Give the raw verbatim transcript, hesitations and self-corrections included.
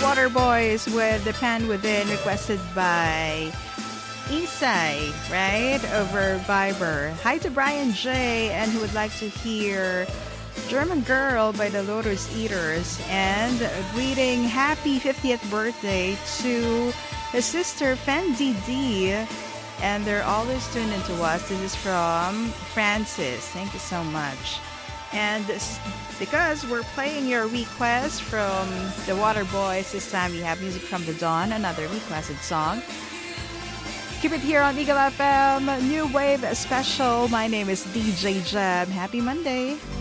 Waterboys with The Pan Within, requested by Isai, right? Over Viber. Hi to Brian J, and who would like to hear German Girl by the Lotus Eaters. And a greeting, happy fiftieth birthday to his sister Fendi D. And they're always tuned into us. This is from Francis. Thank you so much. And because we're playing your request from the Waterboys, this time we have music from The Dawn, another requested song. Keep it here on Eagle F M, New Wave Special. My name is D J Jeb. Happy Monday.